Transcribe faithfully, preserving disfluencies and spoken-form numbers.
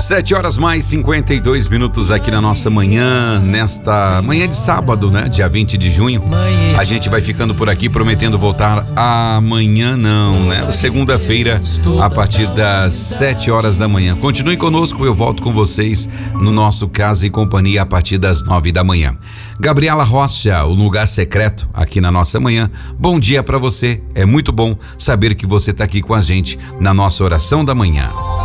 Sete horas mais cinquenta e dois minutos aqui na nossa manhã, nesta manhã de sábado, né? Dia vinte de junho. A gente vai ficando por aqui, prometendo voltar amanhã, não, né? Segunda-feira, a partir das sete horas da manhã. Continue conosco, eu volto com vocês no nosso Casa e Companhia a partir das nove da manhã. Gabriela Rocha, o lugar secreto aqui na nossa manhã. Bom dia para você. É muito bom saber que você está aqui com a gente na nossa oração da manhã.